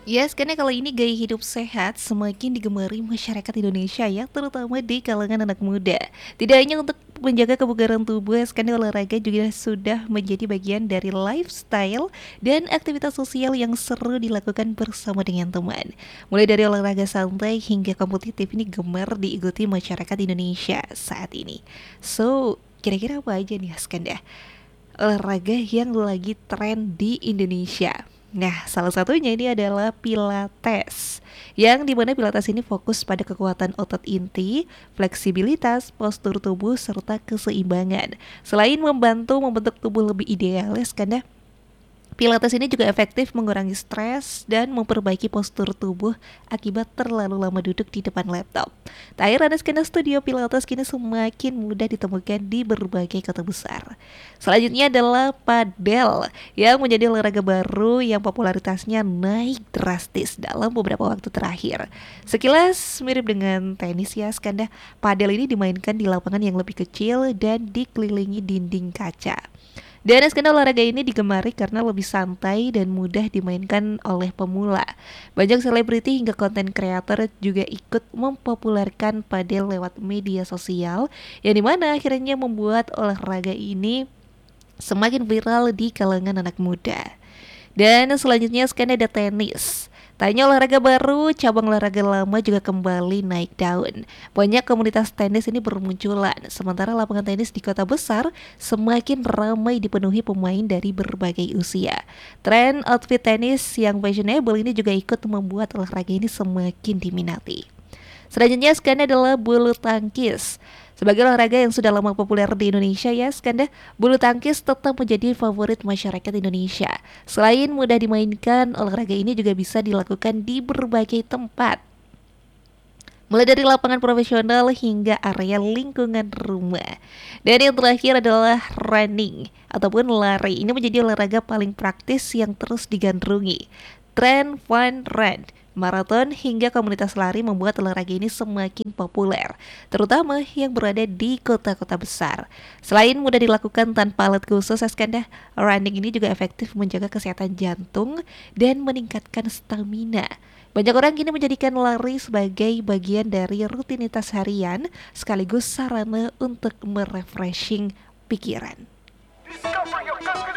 Yes, karena kalau ini gaya hidup sehat semakin digemari masyarakat Indonesia ya, terutama di kalangan anak muda. Tidak hanya untuk menjaga kebugaran tubuh, karena olahraga juga sudah menjadi bagian dari lifestyle dan aktivitas sosial yang seru dilakukan bersama dengan teman. Mulai dari olahraga santai hingga kompetitif ini gemar diikuti masyarakat Indonesia saat ini. So, kira-kira apa aja nih Askanda? Olahraga yang lagi tren di Indonesia. Nah, salah satunya ini adalah Pilates. Yang dimana Pilates ini fokus pada kekuatan otot inti, fleksibilitas, postur tubuh, serta keseimbangan. Selain membantu membentuk tubuh lebih idealis, karena Pilates ini juga efektif mengurangi stres dan memperbaiki postur tubuh akibat terlalu lama duduk di depan laptop. Tak heran skena studio Pilates kini semakin mudah ditemukan di berbagai kota besar. Selanjutnya adalah padel yang menjadi olahraga baru yang popularitasnya naik drastis dalam beberapa waktu terakhir. Sekilas mirip dengan tenis ya Skanda, padel ini dimainkan di lapangan yang lebih kecil dan dikelilingi dinding kaca. Dan skena olahraga ini digemari karena lebih santai dan mudah dimainkan oleh pemula. Banyak selebriti hingga konten kreator juga ikut mempopulerkan padel lewat media sosial, yang dimana akhirnya membuat olahraga ini semakin viral di kalangan anak muda. Dan selanjutnya sekarang ada tenis. Tanya olahraga baru, cabang olahraga lama juga kembali naik daun. Banyak komunitas tenis ini bermunculan, sementara lapangan tenis di kota besar semakin ramai dipenuhi pemain dari berbagai usia. Tren outfit tenis yang fashionable ini juga ikut membuat olahraga ini semakin diminati. Selanjutnya Skanda adalah bulu tangkis. Sebagai olahraga yang sudah lama populer di Indonesia ya Skanda, bulu tangkis tetap menjadi favorit masyarakat Indonesia. Selain mudah dimainkan, olahraga ini juga bisa dilakukan di berbagai tempat. Mulai dari lapangan profesional hingga area lingkungan rumah. Dan yang terakhir adalah running ataupun lari. Ini menjadi olahraga paling praktis yang terus digandrungi. Tren fun run, maraton hingga komunitas lari membuat olahraga ini semakin populer, terutama yang berada di kota-kota besar. Selain mudah dilakukan tanpa alat khusus, Askanda, running ini juga efektif menjaga kesehatan jantung dan meningkatkan stamina. Banyak orang kini menjadikan lari sebagai bagian dari rutinitas harian sekaligus sarana untuk merefreshing pikiran.